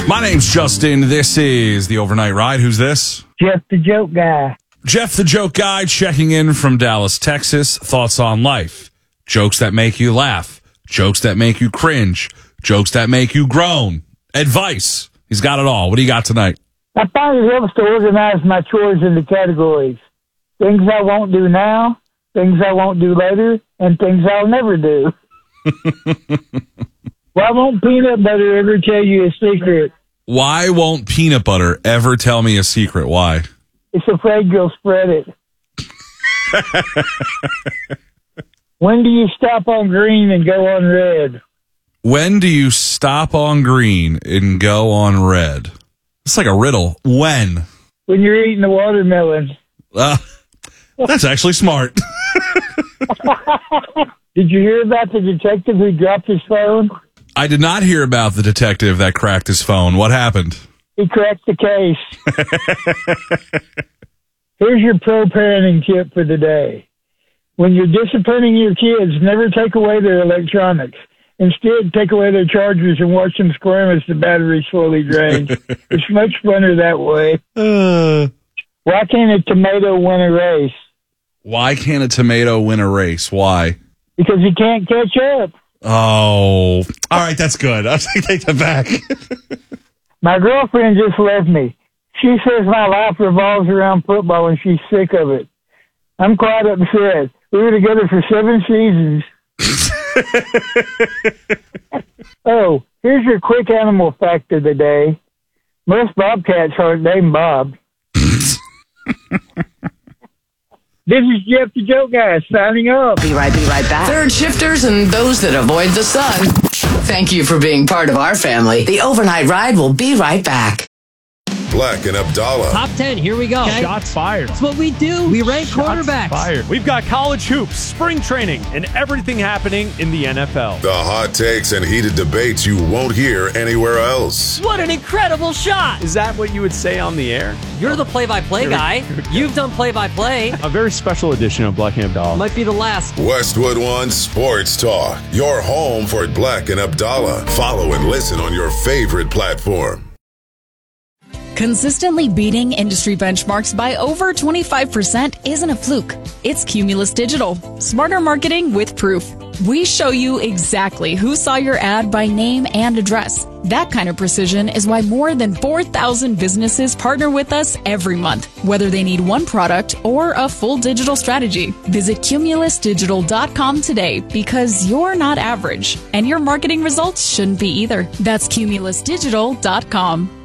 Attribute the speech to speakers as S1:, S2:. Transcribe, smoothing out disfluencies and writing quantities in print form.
S1: My name's Justin. This is the Overnight Ride. Who's this?
S2: Jeff the Joke Guy.
S1: Jeff the Joke Guy checking in from Dallas, Texas. Thoughts on life. Jokes that make you laugh. Jokes that make you cringe. Jokes that make you groan. Advice. He's got it all. What do you got tonight?
S2: I find it helps to organize my chores into categories. Things I won't do now, things I won't do later, and things I'll never do. Why won't peanut butter ever tell you a secret?
S1: Why won't peanut butter ever tell me a secret? Why?
S2: It's afraid you'll spread it. When do you stop on green and go on red?
S1: When do you stop on green and go on red? It's like a riddle. When?
S2: When you're eating a watermelon.
S1: That's actually smart.
S2: Did you hear about the detective who dropped his phone?
S1: I did not hear about the detective that cracked his phone. What happened?
S2: He cracked the case. Here's your pro-parenting tip for the day. When you're disciplining your kids, never take away their electronics. Instead, take away their chargers and watch them squirm as the battery slowly drains. It's much funner that way. Why can't a tomato win a race?
S1: Why can't a tomato win a race? Why?
S2: Because he can't catch up.
S1: Oh, all right, that's good. I'll take that back.
S2: My girlfriend just left me. She says my life revolves around football and she's sick of it. I'm quite upset. We were together for 7 seasons. Oh, here's your quick animal fact of the day. Most bobcats aren't named Bob. This is Jeff the Joke Guy signing off.
S3: Be right back. Third shifters and those that avoid the sun. Thank you for being part of our family. The Overnight Ride will be right back.
S4: Black and Abdallah.
S5: Top 10, here we go.
S6: Okay. Shots fired.
S5: That's what we do. We rank quarterbacks.
S6: Fired. We've got college hoops, spring training, and everything happening in the NFL.
S4: The hot takes and heated debates you won't hear anywhere else.
S5: What an incredible shot.
S6: Is that what you would say on the air?
S5: You're the play-by-play guy. You've done play-by-play.
S6: A very special edition of Black and Abdallah.
S5: Might be the last.
S4: Westwood One Sports Talk. Your home for Black and Abdallah. Follow and listen on your favorite platform.
S7: Consistently beating industry benchmarks by over 25% isn't a fluke. It's Cumulus Digital. Smarter marketing with proof. We show you exactly who saw your ad by name and address. That kind of precision is why more than 4,000 businesses partner with us every month, whether they need one product or a full digital strategy. Visit cumulusdigital.com today because you're not average, and your marketing results shouldn't be either. That's cumulusdigital.com.